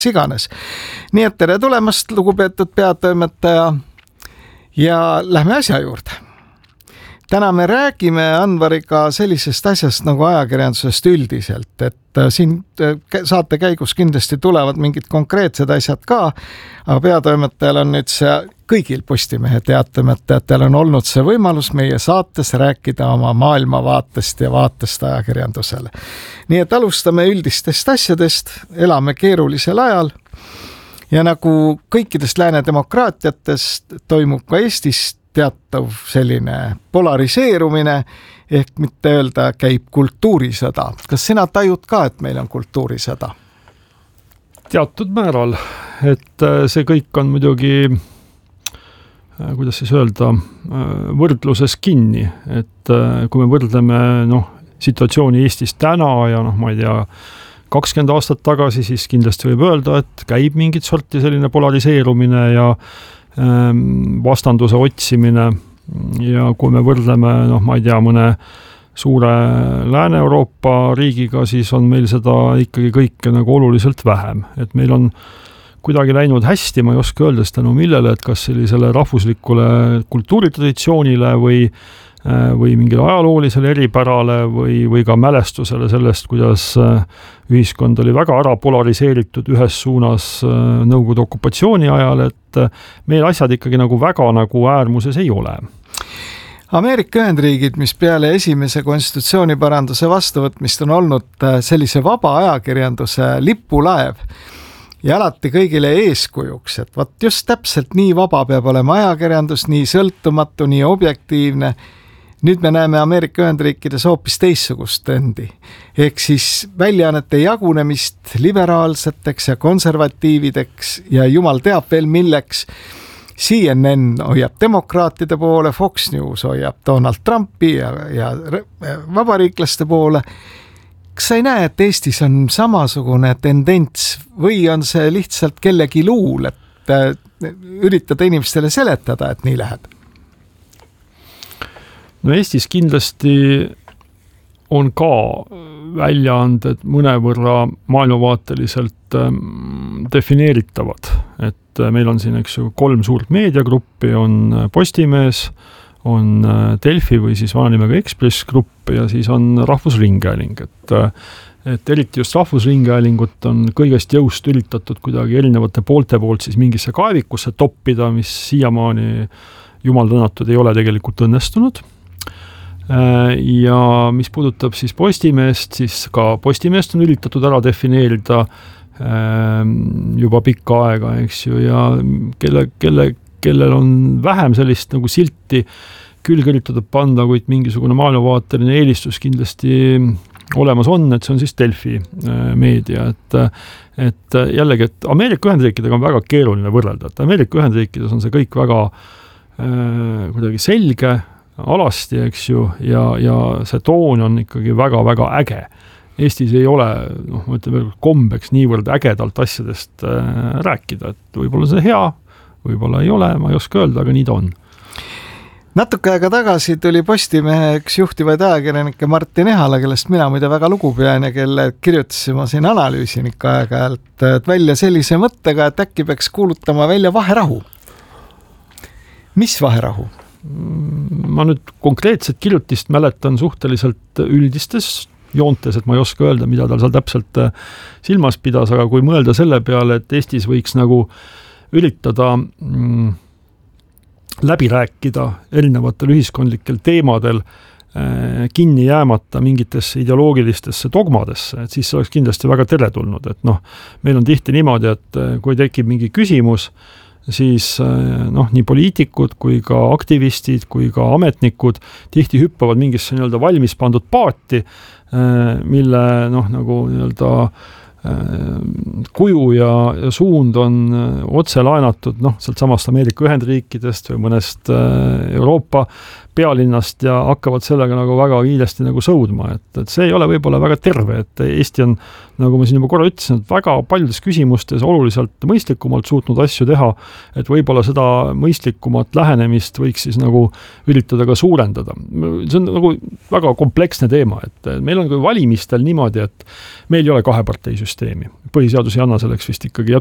iganes. Nii et tere tulemast, lugupeetud peatoimetaja, ja lähme asja juurde. Täna me räägime Anvariga sellisest asjast nagu ajakirjandusest üldiselt, et siin saate käigus kindlasti tulevad mingid konkreetsed asjad ka, aga peatoimetajal on nüüd see, kõigil Postimehe teatametajatel on olnud see võimalus meie saates rääkida oma maailmavaatest ja vaatest ajakirjandusele. Nii et alustame üldistest asjadest, elame keerulisel ajal ja nagu kõikidest lääne demokraatiatest toimub ka Eestis teatav selline polariseerumine, ehk mitte öelda käib kultuurisõda. Kas sina tajud ka, et meil on kultuurisõda? Teatud määral, et see kõik on muidugi, kuidas siis öelda, võrdluses kinni, et kui me võrdleme situatsiooni Eestis täna ja ma ei tea, 20 aastat tagasi, siis kindlasti võib öelda, et käib mingit sorti selline polariseerumine ja vastanduse otsimine ja kui me võrdleme, ma ei tea, mõne suure Lääne-Euroopa riigiga, siis on meil seda ikkagi kõike nagu oluliselt vähem. Et meil on kuidagi läinud hästi, ma ei oska öelda seda millele, et kas sellisele rahvuslikule kultuuritraditsioonile või mingile ajaloolisele eripärale või ka mälestusele sellest, kuidas ühiskond oli väga ära polariseeritud ühes suunas Nõukogude okupatsiooni ajal, et meil asjad ikkagi nagu väga nagu äärmuses ei ole. Ameerika Ühendriigid, mis peale esimese konstitutsiooniparanduse vastuvõtmist on olnud sellise vaba ajakirjanduse lipulaev ja alati kõigile eeskujuks, et vaat just täpselt nii vaba peab olema ajakirjandus, nii sõltumatu, nii objektiivne. Nüüd me näeme Ameerika Ühendriikides hoopis teissugust trendi. Ehk siis väljaannete jagunemist liberaalseteks ja konservatiivideks ja jumal teab veel milleks. CNN hoiab demokraatide poole, Fox News hoiab Donald Trumpi ja vabariiklaste poole. Kas sa ei näe, et Eestis on samasugune tendents või on see lihtsalt kellegi luul, et üritada inimestele seletada, et nii läheb? No Eestis kindlasti on ka väljaanded mõnevõrra maailmavaateliselt defineeritavad, et meil on siin 3 suurt meediagruppi, on Postimees, on Delfi või siis vananimega Ekspress grupp ja siis on Rahvusringhääling, et eriti just Rahvusringhäälingut on kõigest jõust üritatud kuidagi erinevate poolte poolt siis mingisse kaevikusse toppida, mis siiamaani jumal tänatud ei ole tegelikult õnnestunud. Ja mis puudutab siis Postimeest, siis ka Postimeest on üritatud ära defineerida juba pikka aega, eks ju, ja kellel on vähem sellist nagu silti küll üritatud panda, kuid mingisugune maailmavaateline eelistus kindlasti olemas on, et see on siis Delfi meedia, et jällegi, et Ameerika Ühendriikidega on väga keeruline võrrelda, et Ameerika Ühendriikides on see kõik väga kuidagi selge, alasti, eks ju, ja see toon on ikkagi väga-väga äge. Eestis ei ole, ma ütlen veel kombeks niivõrd ägedalt asjadest rääkida, et võib-olla see hea, võib-olla ei ole, ma ei oska öelda, aga nii ta on. Natuke aega tagasi tuli Postimehe üks juhtivaid ajakirjanikke Martin Ehala, kellest mina muide väga lugu pean ja kelle kirjutasime siin analüüsinika aeg-ajalt välja sellise mõttega, et äkki peaks kuulutama välja vaherahu. Mis vaherahu? Ma nüüd konkreetset kirjutist mäletan suhteliselt üldistes joontes, et ma ei oska öelda, mida tal seal täpselt silmas pidas, aga kui mõelda selle peale, et Eestis võiks nagu üritada läbi rääkida erinevatel ühiskondlikel teemadel kinni jäämata mingitesse ideoloogilistesse dogmadesse, et siis see oleks kindlasti väga teretulnud, et meil on tihti niimoodi, et kui tekib mingi küsimus, siis nii poliitikud kui ka aktivistid kui ka ametnikud tihti hüppavad mingisse valmis pandud paati, mille nagu kuju ja suund on otse laenatud sealt samast Ameerika Ühendriikidest või mõnest Euroopa pealinnast ja hakkavad sellega nagu väga kiiresti nagu sõudma, et see ei ole võib-olla väga terve, et Eesti on, nagu ma siin juba korra ütlesin, et väga paljudes küsimustes oluliselt mõistlikumalt suutnud asju teha, et võib-olla seda mõistlikumat lähenemist võiks siis nagu üritada ka suurendada. See on nagu väga kompleksne teema, et meil on ka valimistel niimoodi, et meil ei ole kaheparteisüsteem. süsteemi. Põhiseadus ei anna selleks vist ikkagi